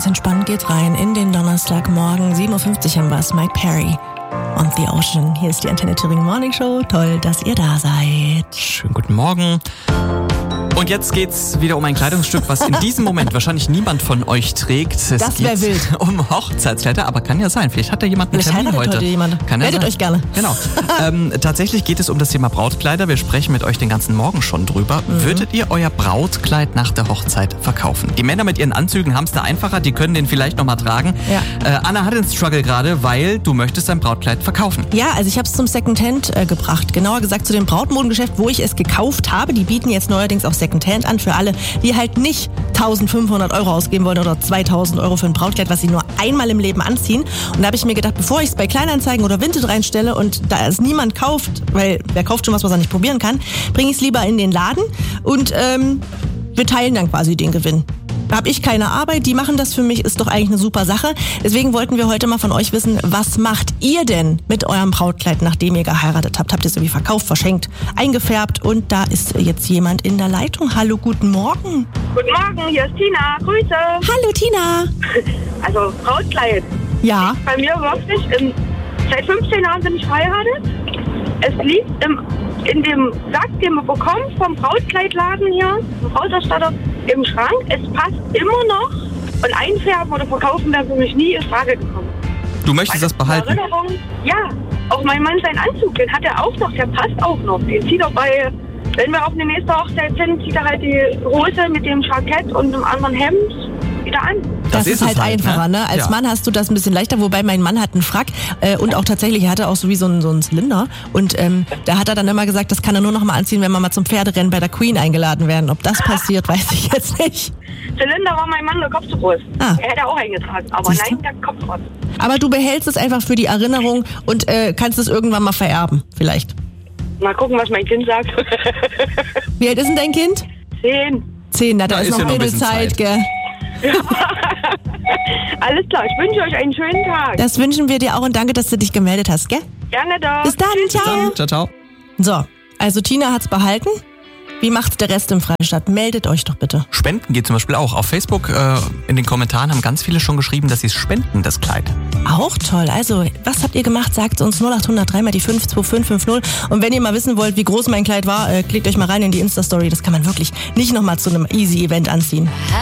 entspannt geht rein in den Donnerstagmorgen. 7.50 Uhr haben wir es. Mike Perry und The Ocean. Hier ist die Antenne Thüringen Morning Show. Toll, dass ihr da seid. Schönen guten Morgen. Und jetzt geht's wieder um ein Kleidungsstück, was in diesem Moment wahrscheinlich niemand von euch trägt. Das wäre wild. Um Hochzeitskleider, aber kann ja sein. Vielleicht hat ja jemand einen Termin heute. Meldet euch gerne. Genau. Tatsächlich geht es um das Thema Brautkleider. Wir sprechen mit euch den ganzen Morgen schon drüber. Würdet ihr euer Brautkleid nach der Hochzeit verkaufen? Die Männer mit ihren Anzügen haben es da einfacher. Die können den vielleicht nochmal tragen. Ja. Anna hat den Struggle gerade, weil du möchtest dein Brautkleid verkaufen. Ja, also ich habe es zum Secondhand gebracht. Genauer gesagt zu dem Brautmodengeschäft, wo ich es gekauft habe. Die bieten jetzt neuerdings auch Secondhand an für alle, die halt nicht 1.500 Euro ausgeben wollen oder 2.000 Euro für ein Brautkleid, was sie nur einmal im Leben anziehen. Und da habe ich mir gedacht, bevor ich es bei Kleinanzeigen oder Vinted reinstelle und da es niemand kauft, weil wer kauft schon was er nicht probieren kann, bringe ich es lieber in den Laden und wir teilen dann quasi den Gewinn. Da habe ich keine Arbeit, die machen das für mich, ist doch eigentlich eine super Sache. Deswegen wollten wir heute mal von euch wissen, was macht ihr denn mit eurem Brautkleid, nachdem ihr geheiratet habt? Habt ihr es irgendwie verkauft, verschenkt, eingefärbt? Und da ist jetzt jemand in der Leitung. Hallo, guten Morgen. Guten Morgen, hier ist Tina. Grüße. Hallo, Tina. Also Brautkleid. Ja. Bei mir wirklich, seit 15 Jahren bin ich verheiratet. Es liegt in dem Sack, den man bekommt vom Brautkleidladen hier, vom Brauterstatter, im Schrank. Es passt immer noch. Und einfärben oder verkaufen wäre für mich nie in Frage gekommen. Du möchtest das behalten? Erinnerung, ja. Auch mein Mann seinen Anzug, den hat er auch noch. Der passt auch noch. Den zieht er wenn wir auf eine nächste Hochzeit sind, zieht er halt die Hose mit dem Jackett und einem anderen Hemd wieder an. Das ist halt einfacher, ne? Als Mann hast du das ein bisschen leichter, wobei mein Mann hat einen Frack und auch tatsächlich, er hatte auch so wie so einen Zylinder und da hat er dann immer gesagt, das kann er nur noch mal anziehen, wenn wir mal zum Pferderennen bei der Queen eingeladen werden. Ob das passiert, weiß ich jetzt nicht. Zylinder war mein Mann der Kopf zu groß. Er hätte auch eingetragen, aber Siehst du? nein, der Kopf raus. Aber du behältst es einfach für die Erinnerung und kannst es irgendwann mal vererben, vielleicht. Mal gucken, was mein Kind sagt. Wie alt ist denn dein Kind? 10. Na, da ist noch eine Zeit, gell? Ja. Alles klar, ich wünsche euch einen schönen Tag. Das wünschen wir dir auch und danke, dass du dich gemeldet hast, gell? Gerne doch. Bis dann, ciao. Bis dann. Ciao, ciao. So, also Tina hat's behalten. Wie macht's der Rest im Freistaat? Meldet euch doch bitte. Spenden geht zum Beispiel auch. Auf Facebook in den Kommentaren haben ganz viele schon geschrieben, dass sie es spenden, das Kleid. Auch toll. Also, was habt ihr gemacht? Sagt uns 0800 3 mal die 52550. Und wenn ihr mal wissen wollt, wie groß mein Kleid war, klickt euch mal rein in die Insta-Story. Das kann man wirklich nicht nochmal zu einem Easy-Event anziehen.